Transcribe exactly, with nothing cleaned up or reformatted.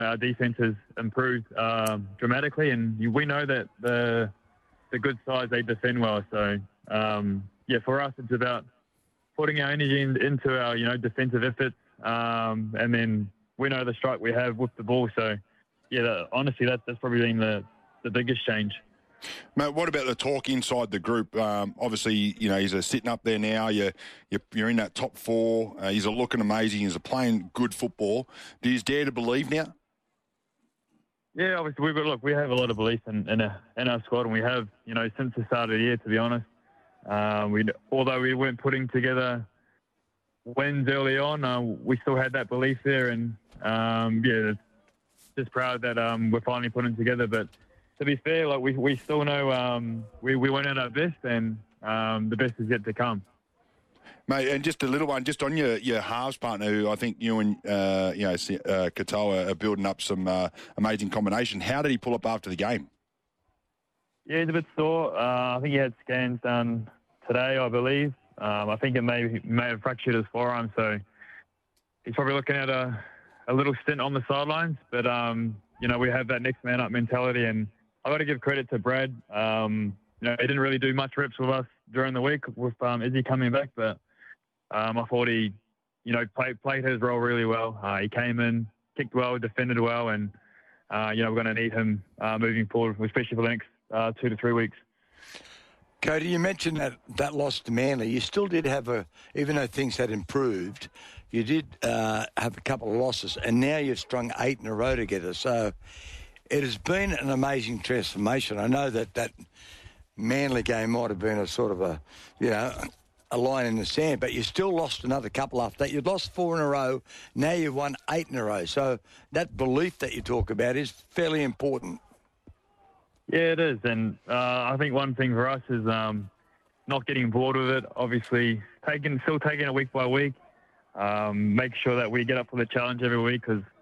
our defense has improved um, dramatically, and we know that the the good sides, they defend well. So um, yeah, for us, it's about putting our energy in, into our you know defensive efforts, um, and then we know the strike we have with the ball. So yeah, that, honestly, that, that's probably been the the biggest change. Mate, what about the talk inside the group? Um, obviously, you know, he's a sitting up there now. You're, you're, you're in that top four. Uh, he's a looking amazing. He's a playing good football. Do you dare to believe now? Yeah, obviously, we've got, look, we have a lot of belief in, in, a, in our squad, and we have, you know, since the start of the year, to be honest. Uh, we although we weren't putting together wins early on, uh, we still had that belief there, and um, yeah, just proud that um, we're finally putting together. But to be fair, like we, we still know um, we, we went at our best, and um, the best is yet to come. Mate, and just a little one, just on your, your halves partner, who I think you and uh, you know uh, Katoa are building up some uh, amazing combination. How did he pull up after the game? Yeah, he's a bit sore. Uh, I think he had scans done today, I believe. Um, I think it may may have fractured his forearm, so he's probably looking at a, a little stint on the sidelines. But um, you know, we have that next man up mentality, and I got to give credit to Brad. Um, you know, he didn't really do much reps with us during the week with um, Izzy coming back, but um, I thought he, you know, played played his role really well. Uh, he came in, kicked well, defended well, and uh, you know, we're going to need him uh, moving forward, especially for the next uh, two to three weeks. Cody, you mentioned that, that loss to Manly. You still did have a, even though things had improved, you did uh, have a couple of losses, and now you've strung eight in a row together. So it has been an amazing transformation. I know that that Manly game might have been a sort of a, you know, a line in the sand, but you still lost another couple after that. You'd lost four in a row. Now you've won eight in a row. So that belief that you talk about is fairly important. Yeah, it is. And uh, I think one thing for us is um, not getting bored with it. Obviously, taking still taking it week by week. Um, make sure that we get up for the challenge every week, because